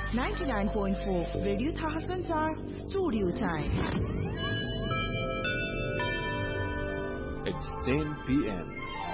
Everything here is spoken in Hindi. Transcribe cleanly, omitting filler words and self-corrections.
99.4 रेडियो थाहा संचार स्टूडियो टाइम. It's 10 p.m.